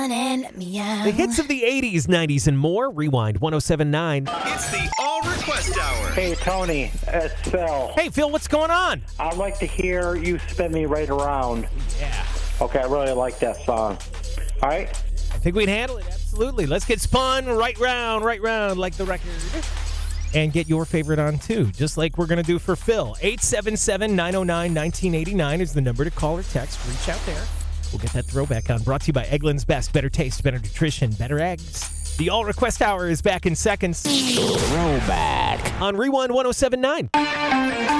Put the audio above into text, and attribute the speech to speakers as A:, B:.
A: The hits of the 80s, 90s, and more. Rewind 1079.
B: It's the All Request Hour.
C: Hey, Tony, it's Phil.
A: Hey, Phil, what's going on?
C: I'd like to hear You Spin Me Right Around.
A: Yeah.
C: Okay, I really like that song. All right?
A: I think we'd handle it, absolutely. Let's get spun right round, like the record. And get your favorite on, too, just like we're going to do for Phil. 877-909-1989 is the number to call or text. Reach out there. We'll get that throwback on. Brought to you by Eggland's Best. Better taste, better nutrition, better eggs. The All Request Hour is back in seconds.
D: Throwback.
A: On Rewind 1079.